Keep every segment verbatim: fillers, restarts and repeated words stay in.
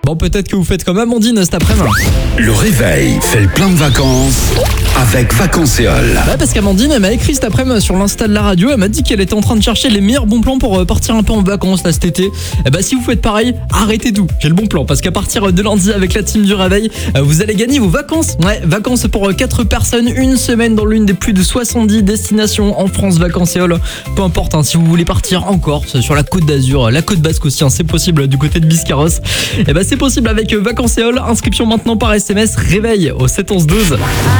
Bon, peut-être que vous faites comme Amandine cet après-midi. Le réveil fait le plein de vacances avec Vacanceol. Bah parce qu'Amandine, elle m'a écrit cet après-midi sur l'Insta de la radio. Elle m'a dit qu'elle était en train de chercher les meilleurs bons plans pour partir un peu en vacances là cet été. Et bah si vous faites pareil, arrêtez tout. J'ai le bon plan parce qu'à partir de lundi avec la team du réveil, vous allez gagner vos vacances. Ouais, vacances pour quatre personnes, une semaine dans l'une des plus de soixante-dix destinations en France. Vacanceol. Peu importe hein, si vous voulez partir en Corse, sur la Côte d'Azur, la Côte Basque aussi, hein, c'est possible du côté de Biscarrosse. Et bah c'est possible avec Vacanceol. Inscription maintenant par S M S réveil au sept onze douze.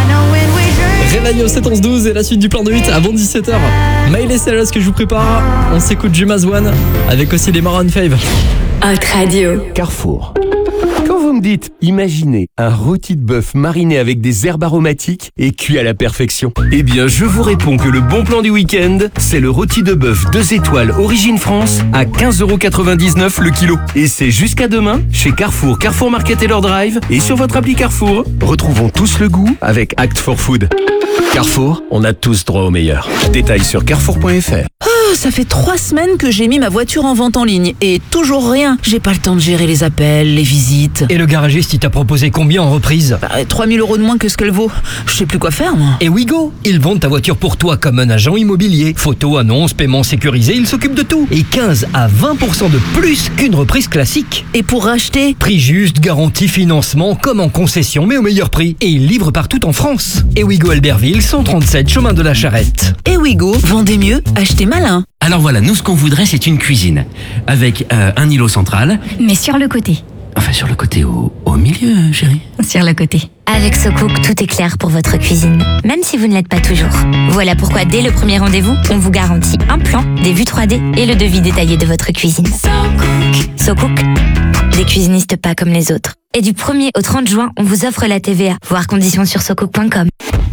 Réveil au sept onze douze et la suite du plan de huit avant dix-sept heures. Miley Cyrus que je vous prépare. On s'écoute Jumas One avec aussi les Maroon cinq. Hot Radio. Carrefour. Quand vous me dites, imaginez un rôti de bœuf mariné avec des herbes aromatiques et cuit à la perfection, eh bien je vous réponds que le bon plan du week-end, c'est le rôti de bœuf deux étoiles Origine France à quinze euros quatre-vingt-dix-neuf le kilo. Et c'est jusqu'à demain chez Carrefour, Carrefour Market et leur drive et sur votre appli Carrefour. Retrouvons tous le goût avec Act for Food. Carrefour, on a tous droit au meilleur. Détails sur carrefour point f r. Oh, ça fait trois semaines que j'ai mis ma voiture en vente en ligne et toujours rien. J'ai pas le temps de gérer les appels, les visites. Et le garagiste, il t'a proposé combien en reprise? Bah, trois mille euros de moins que ce qu'elle vaut. Je sais plus quoi faire, moi. Et Wigo, ils vendent ta voiture pour toi comme un agent immobilier. Photos, annonces, paiement sécurisé, ils s'occupent de tout. Et quinze à vingt pour cent de plus qu'une reprise classique. Et pour racheter? Prix juste, garantie, financement, comme en concession, mais au meilleur prix. Et ils livrent partout en France. Et Wigo Albertville, cent trente-sept, chemin de la Charrette. Et Wigo, vendez mieux, achetez malin. Alors voilà, nous ce qu'on voudrait c'est une cuisine avec euh, un îlot central. Mais sur le côté. Enfin sur le côté, au, au milieu chérie. Sur le côté. Avec SoCook, tout est clair pour votre cuisine, même si vous ne l'êtes pas toujours. Voilà pourquoi dès le premier rendez-vous, on vous garantit un plan, des vues trois D et le devis détaillé de votre cuisine. SoCook. SoCook, des cuisinistes pas comme les autres. Et du premier au trente juin, on vous offre la T V A. Voir conditions sur socook point com.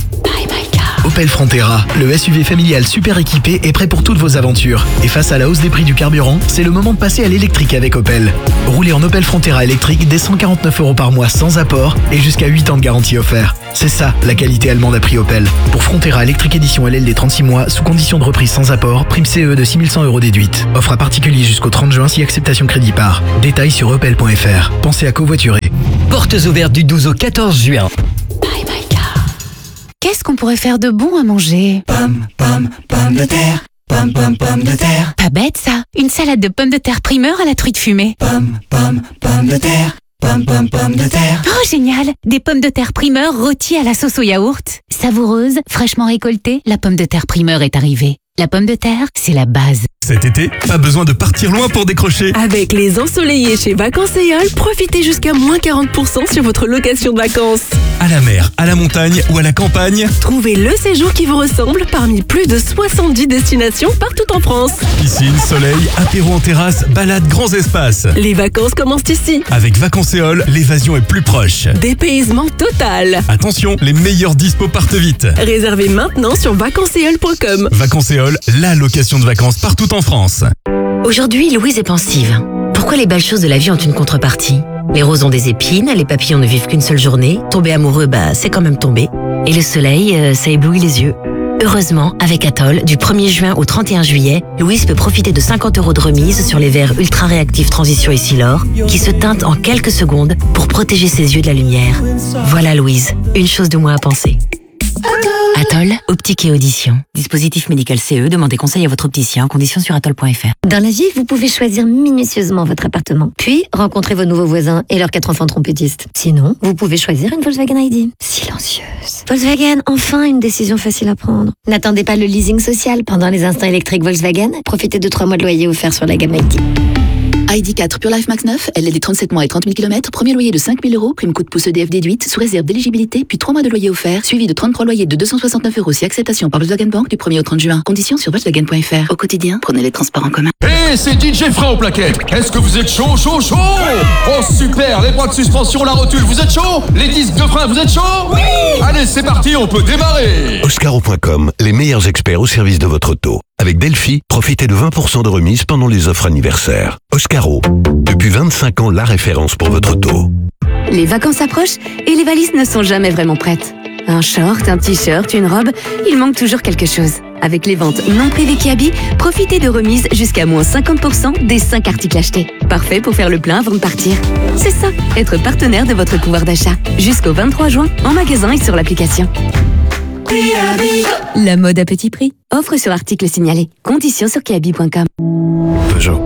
Opel Frontera, le S U V familial super équipé est prêt pour toutes vos aventures. Et face à la hausse des prix du carburant, c'est le moment de passer à l'électrique avec Opel. Roulez en Opel Frontera électrique dès cent quarante-neuf euros par mois sans apport et jusqu'à huit ans de garantie offert. C'est ça, la qualité allemande à prix Opel. Pour Frontera électrique édition L L D trente-six mois, sous condition de reprise sans apport, prime C E de six mille cent euros déduite. Offre à particulier jusqu'au trente juin si acceptation crédit par. Détails sur opel point f r. Pensez à covoiturer. Portes ouvertes du douze au quatorze juin. Qu'est-ce qu'on pourrait faire de bon à manger? Pomme, pomme, pomme de terre. Pomme, pomme, pomme de terre. Pas bête ça. Une salade de pommes de terre primeur à la truite fumée. Pomme, pomme, pomme de terre. Pomme, pomme, pomme de terre. Oh génial. Des pommes de terre primeur rôties à la sauce au yaourt. Savoureuse, fraîchement récoltée, la pomme de terre primeur est arrivée. La pomme de terre, c'est la base. Cet été, pas besoin de partir loin pour décrocher. Avec les ensoleillés chez Vacanceol, profitez jusqu'à moins quarante pour cent sur votre location de vacances. À la mer, à la montagne ou à la campagne, trouvez le séjour qui vous ressemble parmi plus de soixante-dix destinations partout en France. Piscine, soleil, apéro en terrasse, balade, grands espaces. Les vacances commencent ici. Avec Vacanceol, l'évasion est plus proche. Dépaysement total. Attention, les meilleurs dispos partent vite. Réservez maintenant sur vacanceol point com. Vacanceol, la location de vacances partout en France. Aujourd'hui, Louise est pensive. Pourquoi les belles choses de la vie ont une contrepartie? Les roses ont des épines, les papillons ne vivent qu'une seule journée. Tomber amoureux, bah c'est quand même tomber. Et le soleil, euh, ça éblouit les yeux. Heureusement, avec Atoll, du premier juin au trente et un juillet, Louise peut profiter de cinquante euros de remise sur les verres ultra réactifs Transition et Silor, qui se teintent en quelques secondes pour protéger ses yeux de la lumière. Voilà Louise, une chose de moins à penser. Atoll, optique et audition. Dispositif médical C E, demandez conseil à votre opticien. Conditions sur atoll point f r. Dans la vie, vous pouvez choisir minutieusement votre appartement. Puis, rencontrer vos nouveaux voisins et leurs quatre enfants trompettistes. Sinon, vous pouvez choisir une Volkswagen I D. Silencieuse. Volkswagen, enfin une décision facile à prendre. N'attendez pas le leasing social. Pendant les instants électriques Volkswagen, profitez de trois mois de loyer offerts sur la gamme I D. I D quatre Pure Life Max neuf, L L D trente-sept mois et trente mille kilomètres, premier loyer de cinq mille euros, prime coup de pouce E D F déduite, sous réserve d'éligibilité, puis trois mois de loyer offert, suivi de trente-trois loyers de deux cent soixante-neuf euros si acceptation par Volkswagen Bank du premier au trente juin. Conditions sur Volkswagen point f r. Au quotidien, prenez les transports en commun. Hé, hey, c'est D J Fred au plaquettes. Est-ce que vous êtes chaud, chaud, chaud? Oh super, les bras de suspension, la rotule, vous êtes chaud? Les disques de frein, vous êtes chaud? Oui. Allez, c'est parti, on peut démarrer. Oscaro point com, les meilleurs experts au service de votre auto. Avec Delphi, profitez de vingt pour cent de remise pendant les offres anniversaires. Oscaro, depuis vingt-cinq ans, la référence pour votre auto. Les vacances approchent et les valises ne sont jamais vraiment prêtes. Un short, un t-shirt, une robe, il manque toujours quelque chose. Avec les ventes non privées Kiabi, profitez de remises jusqu'à moins cinquante pour cent des cinq articles achetés. Parfait pour faire le plein avant de partir. C'est ça, être partenaire de votre pouvoir d'achat. Jusqu'au vingt-trois juin, en magasin et sur l'application. La mode à petit prix. Offre sur article signalé. Conditions sur kiabi point com. Peugeot.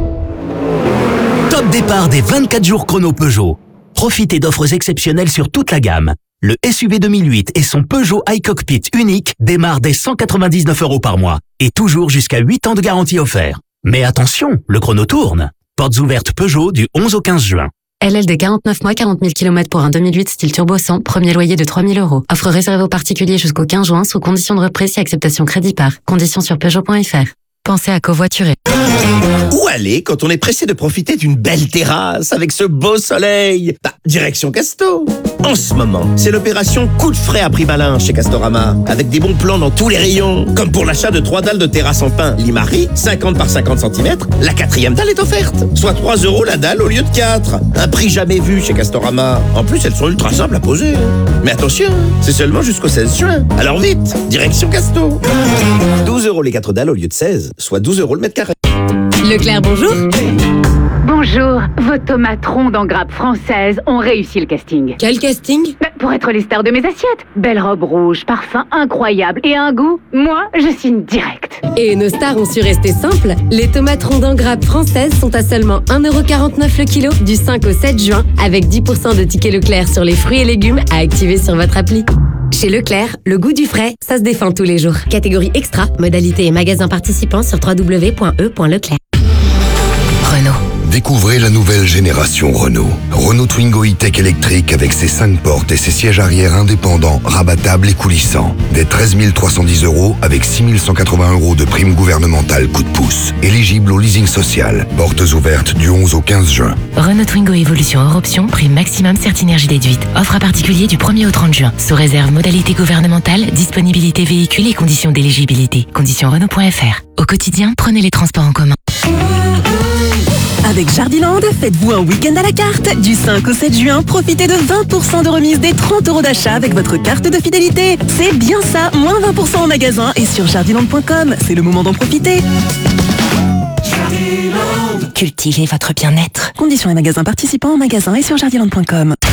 Top départ des vingt-quatre jours chrono Peugeot. Profitez d'offres exceptionnelles sur toute la gamme. Le S U V deux mille huit et son Peugeot iCockpit unique démarrent dès cent quatre-vingt-dix-neuf euros par mois. Et toujours jusqu'à huit ans de garantie offert. Mais attention, le chrono tourne. Portes ouvertes Peugeot du onze au quinze juin. L L D quarante-neuf mois, quarante mille kilomètres pour un deux mille huit style turbo cent, premier loyer de trois mille euros. Offre réservée aux particuliers jusqu'au quinze juin sous condition de reprise et acceptation crédit par. Conditions sur Peugeot point F R. Pensez à covoiturer. Où aller quand on est pressé de profiter d'une belle terrasse avec ce beau soleil? Bah, direction Casto. En ce moment, c'est l'opération coup de frais à prix malin chez Castorama, avec des bons plans dans tous les rayons. Comme pour l'achat de trois dalles de terrasse en pin Limari, cinquante par cinquante centimètres, la quatrième dalle est offerte. Soit trois euros la dalle au lieu de quatre. Un prix jamais vu chez Castorama. En plus, elles sont ultra simples à poser. Mais attention, c'est seulement jusqu'au seize juin. Alors vite, direction Casto. douze euros les quatre dalles au lieu de seize, soit douze euros le mètre carré. Leclerc, bonjour. Bonjour, vos tomates rondes en grappe française ont réussi le casting. Quel casting? Bah, pour être les stars de mes assiettes. Belle robe rouge, parfum incroyable et un goût, moi, je signe direct. Et nos stars ont su rester simples. Les tomates rondes en grappe françaises sont à seulement un euro quarante-neuf le kilo du cinq au sept juin, avec dix pour cent de tickets Leclerc sur les fruits et légumes à activer sur votre appli. Chez Leclerc, le goût du frais, ça se défend tous les jours. Catégorie extra, modalité et magasin participants sur w w w point e point leclerc. Renault. Découvrez la nouvelle génération Renault. Renault Twingo E-Tech électrique avec ses cinq portes et ses sièges arrière indépendants, rabattables et coulissants. Dès treize mille trois cent dix euros avec six mille cent quatre-vingts euros de prime gouvernementale coup de pouce. Éligible au leasing social. Portes ouvertes du onze au quinze juin. Renault Twingo Évolution hors option, prime maximum Certinergie déduite. Offre à particulier du premier au trente juin. Sous réserve modalité gouvernementale, disponibilité véhicule et conditions d'éligibilité. Conditions Renault point F R. Au quotidien, prenez les transports en commun. Avec Jardiland, faites-vous un week-end à la carte. Du cinq au sept juin, profitez de vingt pour cent de remise des trente euros d'achat avec votre carte de fidélité. C'est bien ça, moins vingt pour cent en magasin et sur jardiland point com. C'est le moment d'en profiter. Cultivez votre bien-être. Conditions et magasins participants en magasin et sur jardiland point com.